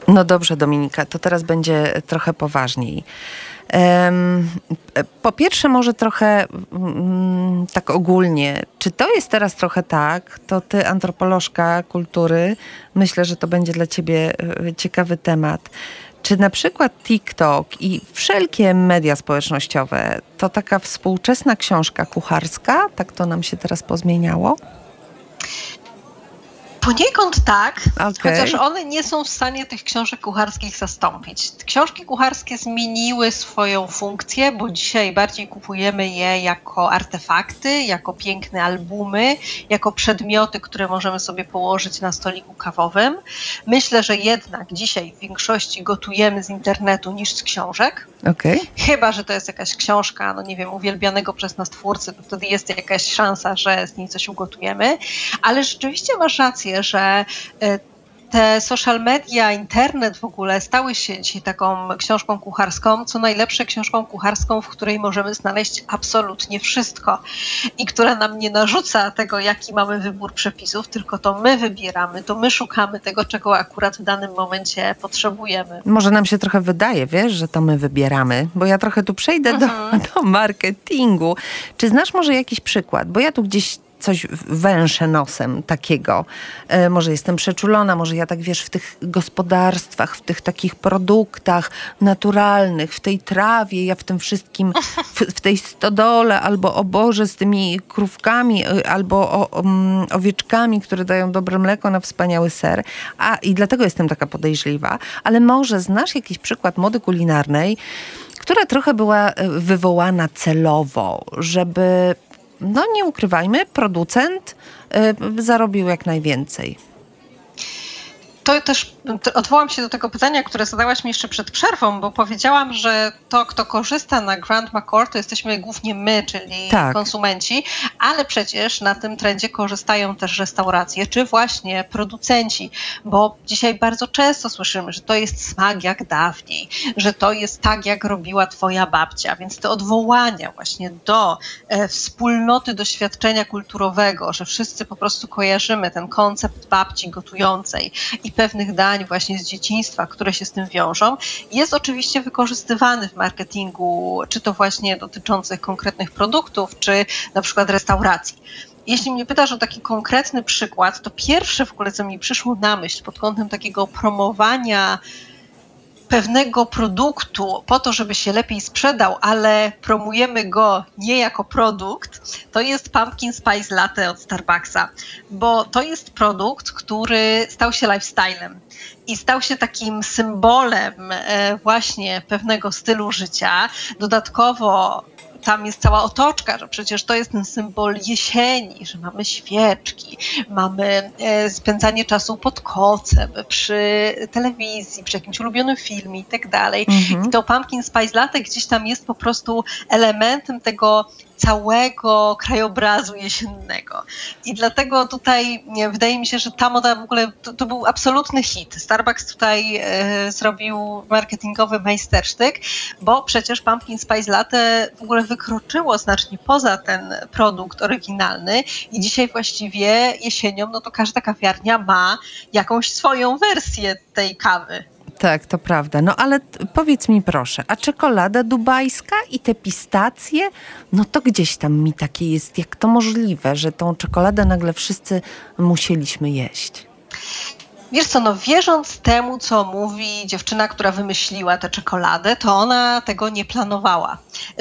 No dobrze, Dominika, to teraz będzie trochę poważniej. Po pierwsze, może trochę tak ogólnie, czy to jest teraz trochę tak, to ty, antropolożka kultury, myślę, że to będzie dla ciebie ciekawy temat. Czy na przykład TikTok i wszelkie media społecznościowe to taka współczesna książka kucharska? Tak to nam się teraz pozmieniało? Poniekąd tak, Okay. chociaż one nie są w stanie tych książek kucharskich zastąpić. Książki kucharskie zmieniły swoją funkcję, bo dzisiaj bardziej kupujemy je jako artefakty, jako piękne albumy, jako przedmioty, które możemy sobie położyć na stoliku kawowym. Myślę, że jednak dzisiaj w większości gotujemy z internetu niż z książek. Okay. Chyba że to jest jakaś książka, no nie wiem, uwielbianego przez nas twórcy, to wtedy jest jakaś szansa, że z niej coś ugotujemy. Ale rzeczywiście masz rację, że te social media, internet w ogóle stały się dzisiaj taką książką kucharską, co najlepsze książką kucharską, w której możemy znaleźć absolutnie wszystko i która nam nie narzuca tego, jaki mamy wybór przepisów, tylko to my wybieramy, to my szukamy tego, czego akurat w danym momencie potrzebujemy. Może nam się trochę wydaje, wiesz, że to my wybieramy, bo ja trochę tu przejdę do marketingu. Czy znasz może jakiś przykład? Bo ja tu gdzieś coś węszę nosem takiego. Może jestem przeczulona, może ja tak, wiesz, w tych gospodarstwach, w tych takich produktach naturalnych, w tej trawie, ja w tym wszystkim, w tej stodole, albo o Boże, z tymi krówkami, albo owieczkami, które dają dobre mleko na wspaniały ser. I dlatego jestem taka podejrzliwa. Ale może znasz jakiś przykład mody kulinarnej, która trochę była wywołana celowo, żeby, no nie ukrywajmy, producent zarobił jak najwięcej. To też odwołam się do tego pytania, które zadałaś mi jeszcze przed przerwą, bo powiedziałam, że to, kto korzysta na Grand McCourt, to jesteśmy głównie my, czyli konsumenci, ale przecież na tym trendzie korzystają też restauracje, czy właśnie producenci, bo dzisiaj bardzo często słyszymy, że to jest smak jak dawniej, że to jest tak, jak robiła twoja babcia, więc te odwołania właśnie do wspólnoty doświadczenia kulturowego, że wszyscy po prostu kojarzymy ten koncept babci gotującej i pewnych dań właśnie z dzieciństwa, które się z tym wiążą, jest oczywiście wykorzystywany w marketingu, czy to właśnie dotyczących konkretnych produktów, czy na przykład restauracji. Jeśli mnie pytasz o taki konkretny przykład, to pierwsze w ogóle, co mi przyszło na myśl pod kątem takiego promowania pewnego produktu po to, żeby się lepiej sprzedał, ale promujemy go nie jako produkt, to jest Pumpkin Spice Latte od Starbucksa, bo to jest produkt, który stał się lifestylem i stał się takim symbolem właśnie pewnego stylu życia. Dodatkowo tam jest cała otoczka, że przecież to jest ten symbol jesieni, że mamy świeczki, mamy spędzanie czasu pod kocem, przy telewizji, przy jakimś ulubionym filmie i tak dalej. I to Pumpkin Spice Latte gdzieś tam jest po prostu elementem tego całego krajobrazu jesiennego. I dlatego tutaj wydaje mi się, że ta moda w ogóle to był absolutny hit. Starbucks tutaj zrobił marketingowy majstersztyk, bo przecież Pumpkin Spice Latte w ogóle wykroczyło znacznie poza ten produkt oryginalny i dzisiaj właściwie jesienią, no to każda kawiarnia ma jakąś swoją wersję tej kawy. Tak, to prawda. No ale powiedz mi proszę, a czekolada dubajska i te pistacje, no to gdzieś tam mi takie jest, jak to możliwe, że tą czekoladę nagle wszyscy musieliśmy jeść? Wiesz co, no wierząc temu, co mówi dziewczyna, która wymyśliła tę czekoladę, to ona tego nie planowała,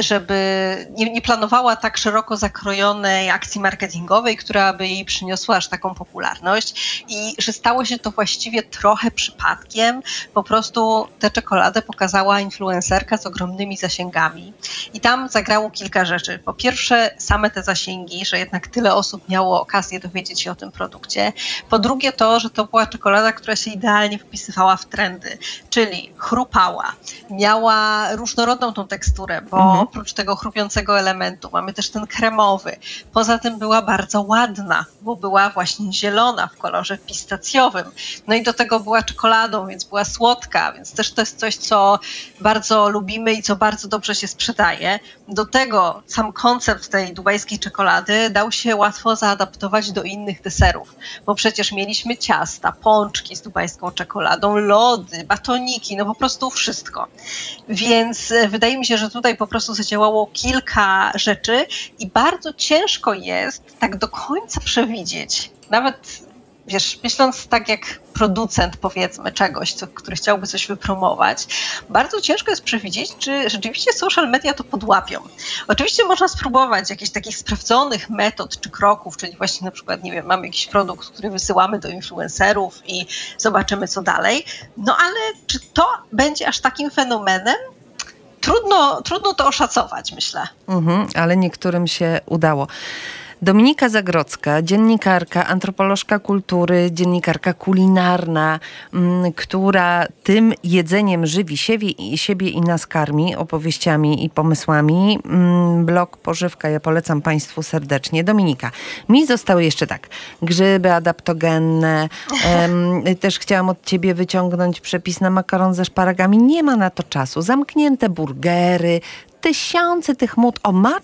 nie planowała tak szeroko zakrojonej akcji marketingowej, która by jej przyniosła aż taką popularność i że stało się to właściwie trochę przypadkiem, po prostu tę czekoladę pokazała influencerka z ogromnymi zasięgami i tam zagrało kilka rzeczy. Po pierwsze same te zasięgi, że jednak tyle osób miało okazję dowiedzieć się o tym produkcie. Po drugie to, że to była czekolada, która się idealnie wpisywała w trendy, czyli chrupała, miała różnorodną tą teksturę, bo oprócz tego chrupiącego elementu mamy też ten kremowy. Poza tym była bardzo ładna, bo była właśnie zielona w kolorze pistacjowym. No i do tego była czekoladą, więc była słodka, więc też to jest coś, co bardzo lubimy i co bardzo dobrze się sprzedaje. Do tego sam koncept tej dubajskiej czekolady dał się łatwo zaadaptować do innych deserów, bo przecież mieliśmy ciasta, pączki, pączki z dubajską czekoladą, lody, batoniki, no po prostu wszystko. Więc wydaje mi się, że tutaj po prostu zadziałało kilka rzeczy i bardzo ciężko jest tak do końca przewidzieć, nawet wiesz, myśląc tak jak producent, powiedzmy, czegoś, który chciałby coś wypromować, bardzo ciężko jest przewidzieć, czy rzeczywiście social media to podłapią. Oczywiście można spróbować jakichś takich sprawdzonych metod czy kroków, czyli właśnie na przykład, nie wiem, mamy jakiś produkt, który wysyłamy do influencerów i zobaczymy, co dalej. No ale czy to będzie aż takim fenomenem? Trudno to oszacować, myślę. Ale niektórym się udało. Dominika Zagrodzka, dziennikarka, antropolożka kultury, dziennikarka kulinarna, która tym jedzeniem żywi siebie i nas karmi opowieściami i pomysłami. Blog Pożywka, ja polecam Państwu serdecznie. Dominika, mi zostały jeszcze tak, grzyby adaptogenne, też chciałam od Ciebie wyciągnąć przepis na makaron ze szparagami. Nie ma na to czasu. Zamknięte burgery, tysiące tych mód.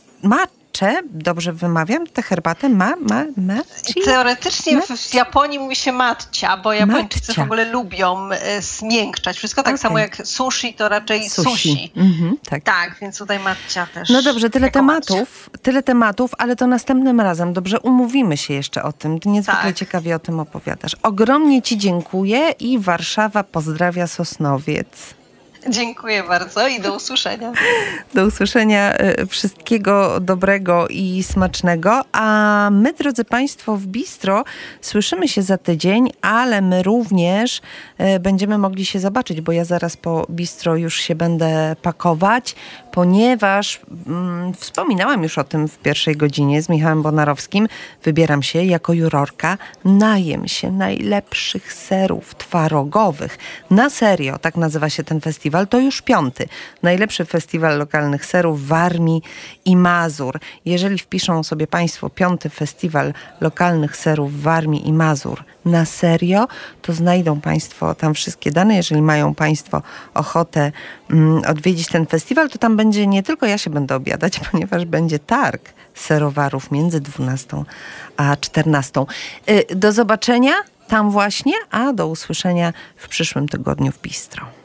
Dobrze wymawiam tę herbatę? Teoretycznie w Japonii mówi się matcha, bo Japończycy w ogóle lubią zmiękczać wszystko, tak samo jak sushi to raczej sushi. Tak, więc tutaj matcha też. No dobrze, tyle tematów, ale to następnym razem. Dobrze, umówimy się jeszcze o tym. Ty niezwykle ciekawie o tym opowiadasz. Ogromnie Ci dziękuję i Warszawa pozdrawia Sosnowiec. Dziękuję bardzo i do usłyszenia. Do usłyszenia, wszystkiego dobrego i smacznego. A my, drodzy Państwo, w Bistro słyszymy się za tydzień, ale my również będziemy mogli się zobaczyć, bo ja zaraz po Bistro już się będę pakować, ponieważ wspominałam już o tym w pierwszej godzinie z Michałem Bonarowskim. Wybieram się jako jurorka, najem się najlepszych serów twarogowych. Na serio, tak nazywa się ten festiwal. To już 5. Najlepszy festiwal lokalnych serów Warmii i Mazur. Jeżeli wpiszą sobie Państwo 5. festiwal lokalnych serów Warmii i Mazur na serio, to znajdą Państwo tam wszystkie dane. Jeżeli mają Państwo ochotę odwiedzić ten festiwal, to tam będzie nie tylko ja się będę obiadać, ponieważ będzie targ serowarów między 12 a 14. Do zobaczenia tam właśnie, a do usłyszenia w przyszłym tygodniu w Bistro.